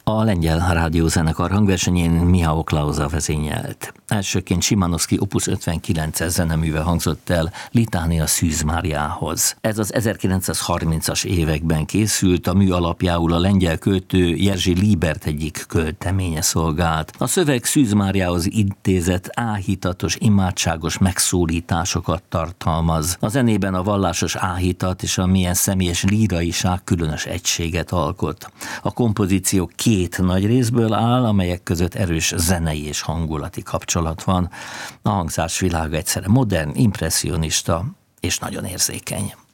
A lengyel rádiózenekar hangversenyén Michał Klauza vezényelt. Elsőként Szymanowski Opus 59-es zeneműve hangzott el, Litánia Szűz Máriához. Ez az 1930-as években készült, a mű alapjául a lengyel költő Jerzy Liebert egyik költeménye szolgált. A szöveg Szűz Máriához intézett áhítatos, imádságos megszólításokat tartalmaz. A zenében a vallásos áhítat és a milyen személyes líraiság különös egységet alkot. A kompozíció két nagy részből áll, amelyek között erős zenei és hangulati kapcsolat van. A hangzás világa egyszerre modern, impresszionista és nagyon érzékeny.